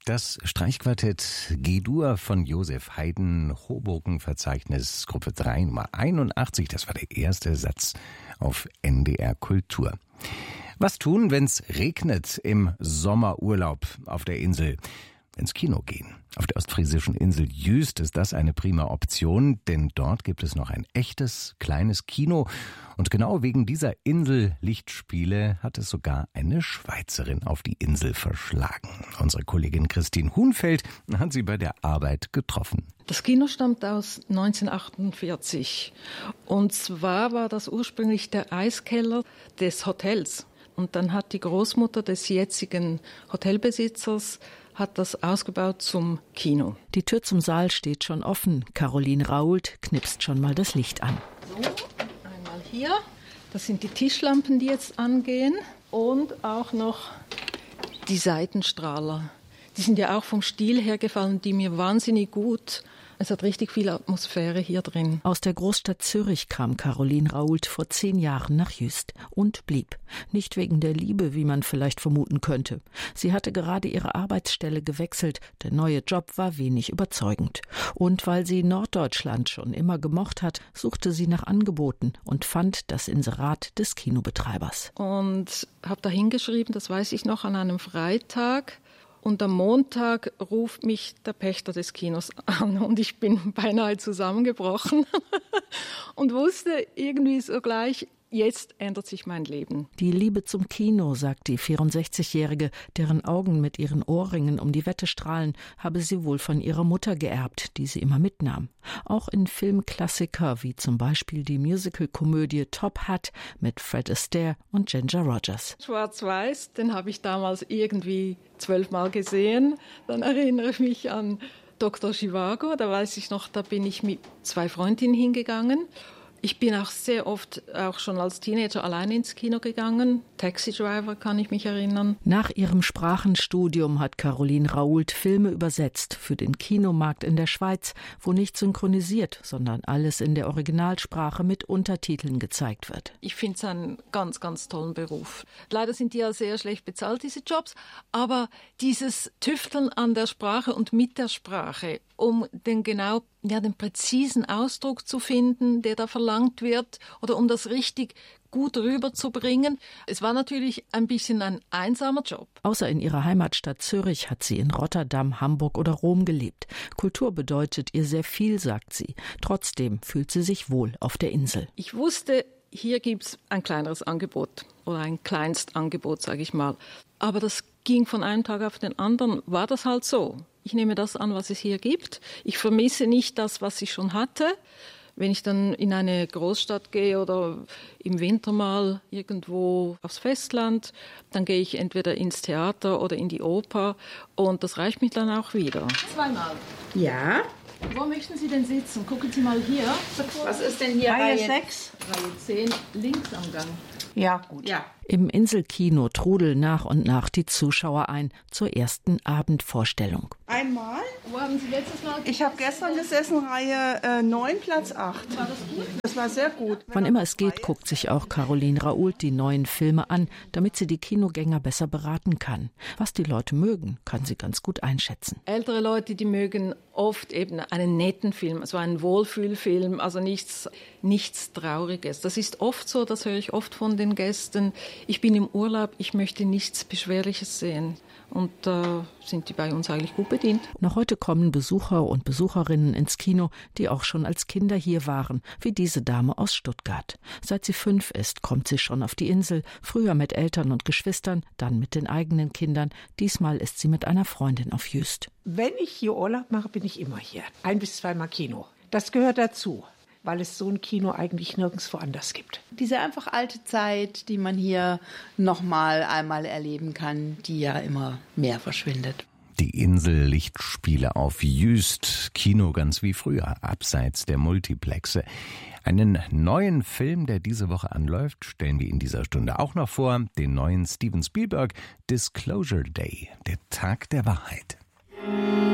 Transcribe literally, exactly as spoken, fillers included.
Das Streichquartett G-Dur von Joseph Haydn, Hoboken-Verzeichnis, Gruppe drei, Nummer einundachtzig. Das war der erste Satz auf N D R Kultur. Was tun, wenn's regnet im Sommerurlaub auf der Insel? Ins Kino gehen. Auf der ostfriesischen Insel Jüst ist das eine prima Option, denn dort gibt es noch ein echtes, kleines Kino. Und genau wegen dieser Insel-Lichtspiele hat es sogar eine Schweizerin auf die Insel verschlagen. Unsere Kollegin Christine Hunfeld hat sie bei der Arbeit getroffen. Das Kino stammt aus neunzehnhundertachtundvierzig. Und zwar war das ursprünglich der Eiskeller des Hotels. Und dann hat die Großmutter des jetzigen Hotelbesitzers hat das ausgebaut zum Kino. Die Tür zum Saal steht schon offen. Caroline Raoult knipst schon mal das Licht an. So, einmal hier. Das sind die Tischlampen, die jetzt angehen. Und auch noch die Seitenstrahler. Die sind ja auch vom Stil her gefallen, die mir wahnsinnig gut. Es hat richtig viel Atmosphäre hier drin. Aus der Großstadt Zürich kam Caroline Raoult vor zehn Jahren nach Jüst und blieb. Nicht wegen der Liebe, wie man vielleicht vermuten könnte. Sie hatte gerade ihre Arbeitsstelle gewechselt. Der neue Job war wenig überzeugend. Und weil sie Norddeutschland schon immer gemocht hat, suchte sie nach Angeboten und fand das Inserat des Kinobetreibers. Und habe da hingeschrieben, das weiß ich noch, an einem Freitag. Und am Montag ruft mich der Pächter des Kinos an und ich bin beinahe zusammengebrochen und wusste irgendwie so gleich, jetzt ändert sich mein Leben. Die Liebe zum Kino, sagt die vierundsechzigjährige, deren Augen mit ihren Ohrringen um die Wette strahlen, habe sie wohl von ihrer Mutter geerbt, die sie immer mitnahm. Auch in Filmklassiker wie zum Beispiel die Musical-Komödie Top Hat mit Fred Astaire und Ginger Rogers. Schwarz-Weiß, den habe ich damals irgendwie zwölfmal gesehen. Dann erinnere ich mich an Doktor Zhivago, da weiß ich noch, da bin ich mit zwei Freundinnen hingegangen. Ich bin auch sehr oft, auch schon als Teenager, allein ins Kino gegangen. Taxi Driver kann ich mich erinnern. Nach ihrem Sprachenstudium hat Caroline Raoult Filme übersetzt für den Kinomarkt in der Schweiz, wo nicht synchronisiert, sondern alles in der Originalsprache mit Untertiteln gezeigt wird. Ich finde es einen ganz, ganz tollen Beruf. Leider sind die ja sehr schlecht bezahlt, diese Jobs, aber dieses Tüfteln an der Sprache und mit der Sprache, um den genau, ja, den präzisen Ausdruck zu finden, der da verlangt wird, oder um das richtig gut rüberzubringen. Es war natürlich ein bisschen ein einsamer Job. Außer in ihrer Heimatstadt Zürich hat sie in Rotterdam, Hamburg oder Rom gelebt. Kultur bedeutet ihr sehr viel, sagt sie. Trotzdem fühlt sie sich wohl auf der Insel. Ich wusste, hier gibt's ein kleineres Angebot oder ein Kleinstangebot, sage ich mal. Aber das ging von einem Tag auf den anderen, war das halt so. Ich nehme das an, was es hier gibt. Ich vermisse nicht das, was ich schon hatte. Wenn ich dann in eine Großstadt gehe oder im Winter mal irgendwo aufs Festland, dann gehe ich entweder ins Theater oder in die Oper und das reicht mir dann auch wieder. Zweimal. Ja. Wo möchten Sie denn sitzen? Gucken Sie mal hier. Was ist denn hier? Reihe sechs? Reihe zehn, links am Gang. Ja, gut. Ja. Im Inselkino trudeln nach und nach die Zuschauer ein zur ersten Abendvorstellung. Einmal? Wo haben Sie letztes Mal? Ich habe gestern gesessen, Reihe äh, neun, Platz acht. War das gut? Das war sehr gut. Wann immer es geht, guckt sich auch Caroline Raoult die neuen Filme an, damit sie die Kinogänger besser beraten kann. Was die Leute mögen, kann sie ganz gut einschätzen. Ältere Leute, die mögen oft eben einen netten Film, also einen Wohlfühlfilm, also nichts, nichts Trauriges. Das ist oft so, das höre ich oft von den Gästen. Ich bin im Urlaub, ich möchte nichts Beschwerliches sehen. Und da äh, sind die bei uns eigentlich gut bedient. Noch heute kommen Besucher und Besucherinnen ins Kino, die auch schon als Kinder hier waren, wie diese Dame aus Stuttgart. Seit sie fünf ist, kommt sie schon auf die Insel, früher mit Eltern und Geschwistern, dann mit den eigenen Kindern. Diesmal ist sie mit einer Freundin auf Jüst. Wenn ich hier Urlaub mache, bin ich immer hier. Ein bis zweimal Kino. Das gehört dazu, weil es so ein Kino eigentlich nirgendwo anders gibt. Diese einfach alte Zeit, die man hier noch mal einmal erleben kann, die ja immer mehr verschwindet. Die Insel-Lichtspiele auf Jüst, Kino ganz wie früher, abseits der Multiplexe. Einen neuen Film, der diese Woche anläuft, stellen wir in dieser Stunde auch noch vor, den neuen Steven Spielberg, Disclosure Day, der Tag der Wahrheit.